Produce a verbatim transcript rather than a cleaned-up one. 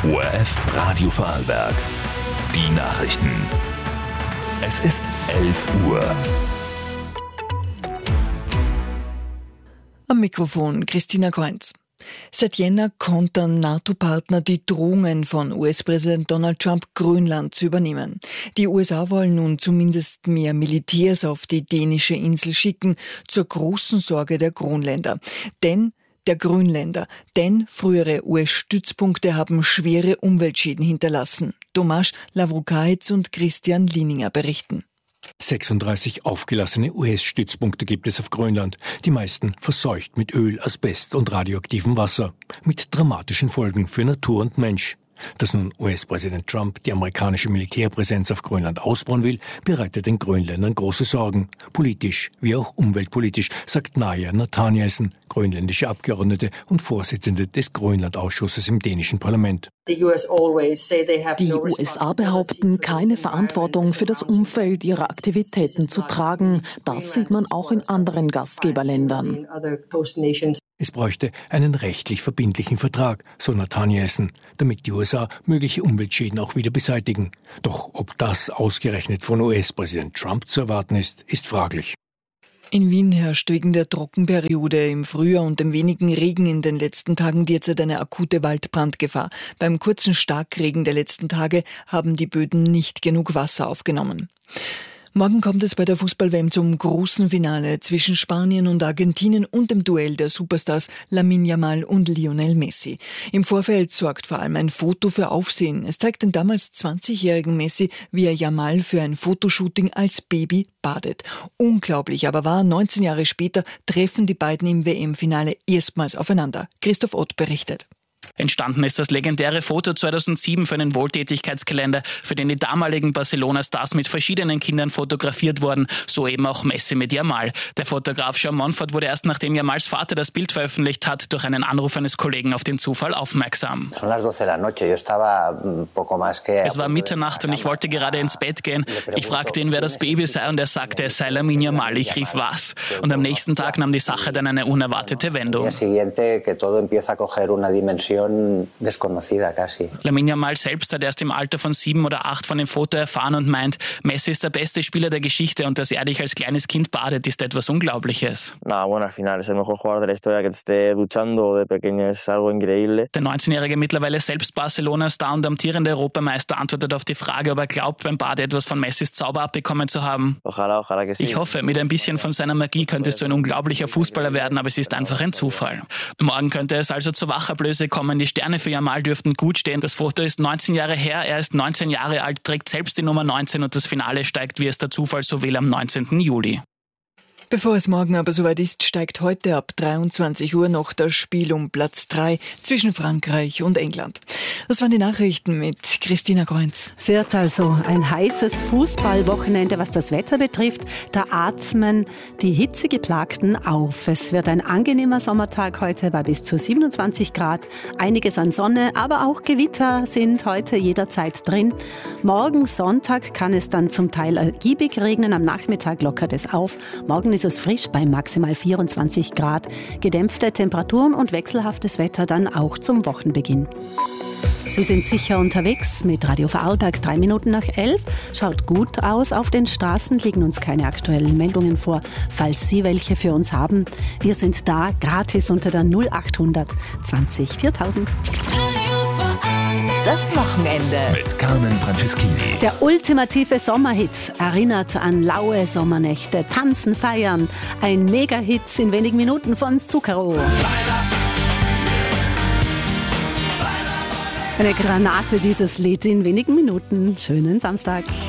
O R F Radio Vorarlberg. Die Nachrichten. Es ist elf Uhr. Am Mikrofon Christina Kreunz. Seit Jänner kontern NATO-Partner die Drohungen von U S-Präsident Donald Trump, Grönland zu übernehmen. Die U S A wollen nun zumindest mehr Militärs auf die dänische Insel schicken, zur großen Sorge der Grönländer. Denn der Grönländer, denn frühere U S-Stützpunkte haben schwere Umweltschäden hinterlassen. Tomasz Lavrukaitz und Christian Lieninger berichten. sechsunddreißig aufgelassene U S-Stützpunkte gibt es auf Grönland, die meisten verseucht mit Öl, Asbest und radioaktivem Wasser, mit dramatischen Folgen für Natur und Mensch. Dass nun U S-Präsident Trump die amerikanische Militärpräsenz auf Grönland ausbauen will, bereitet den Grönländern große Sorgen. Politisch wie auch umweltpolitisch, sagt Narja Nathanielsen, grönländische Abgeordnete und Vorsitzende des Grönland-Ausschusses im dänischen Parlament. Die U S A behaupten, keine Verantwortung für das Umfeld ihrer Aktivitäten zu tragen. Das sieht man auch in anderen Gastgeberländern. Es bräuchte einen rechtlich verbindlichen Vertrag, so Nathanielsen, damit die U S A mögliche Umweltschäden auch wieder beseitigen. Doch ob das ausgerechnet von U S-Präsident Trump zu erwarten ist, ist fraglich. In Wien herrscht wegen der Trockenperiode im Frühjahr und dem wenigen Regen in den letzten Tagen derzeit eine akute Waldbrandgefahr. Beim kurzen Starkregen der letzten Tage haben die Böden nicht genug Wasser aufgenommen. Morgen kommt es bei der Fußball-W M zum großen Finale zwischen Spanien und Argentinien und dem Duell der Superstars Lamine Yamal und Lionel Messi. Im Vorfeld sorgt vor allem ein Foto für Aufsehen. Es zeigt den damals zwanzigjährigen Messi, wie er Yamal für ein Fotoshooting als Baby badet. Unglaublich aber war, neunzehn Jahre später treffen die beiden im W M-Finale erstmals aufeinander. Christoph Ott berichtet. Entstanden ist das legendäre Foto zweitausendsieben für einen Wohltätigkeitskalender, für den die damaligen Barcelona-Stars mit verschiedenen Kindern fotografiert wurden, so eben auch Messi mit Yamal. Der Fotograf Jean Monfort wurde erst nachdem Yamals Vater das Bild veröffentlicht hat, durch einen Anruf eines Kollegen auf den Zufall aufmerksam. Es war Mitternacht und ich wollte gerade ins Bett gehen. Ich fragte ihn, wer das Baby sei, und er sagte, es sei Lamine Yamal. Ich rief, was? Und am nächsten Tag nahm die Sache dann eine unerwartete Wendung. Lamine Yamal selbst hat erst im Alter von sieben oder acht von dem Foto erfahren und meint, Messi ist der beste Spieler der Geschichte und dass er dich als kleines Kind badet, ist etwas Unglaubliches. Der neunzehnjährige mittlerweile selbst Barcelona-Star und amtierende Europameister antwortet auf die Frage, ob er glaubt, beim Bad etwas von Messis Zauber abbekommen zu haben. Ich hoffe, mit ein bisschen von seiner Magie könntest du ein unglaublicher Fußballer werden, aber es ist einfach ein Zufall. Morgen könnte es also zur Wachablöse kommen. Die Sterne für Yamal dürften gut stehen. Das Foto ist neunzehn Jahre her. Er ist neunzehn Jahre alt, trägt selbst die Nummer neunzehn und das Finale steigt, wie es der Zufall so will, am neunzehnten Juli. Bevor es morgen aber soweit ist, steigt heute ab dreiundzwanzig Uhr noch das Spiel um Platz drei zwischen Frankreich und England. Das waren die Nachrichten mit Christina Kreunz. Es wird also ein heißes Fußballwochenende, was das Wetter betrifft. Da atmen die Hitzegeplagten auf. Es wird ein angenehmer Sommertag heute bei bis zu siebenundzwanzig Grad. Einiges an Sonne, aber auch Gewitter sind heute jederzeit drin. Morgen Sonntag kann es dann zum Teil ergiebig regnen. Am Nachmittag lockert es auf. Morgen ist es frisch bei maximal vierundzwanzig Grad. Gedämpfte Temperaturen und wechselhaftes Wetter dann auch zum Wochenbeginn. Sie sind sicher unterwegs mit Radio Vorarlberg, drei Minuten nach elf. Schaut gut aus auf den Straßen, liegen uns keine aktuellen Meldungen vor, falls Sie welche für uns haben. Wir sind da, gratis unter der null achthundert zwanzig viertausend. Das Wochenende Mit Carmen Franceschini. Der ultimative Sommerhit erinnert an laue Sommernächte, tanzen, feiern. Ein Mega-Hit in wenigen Minuten von Zucchero. Eine Granate, dieses Lied in wenigen Minuten. Schönen Samstag.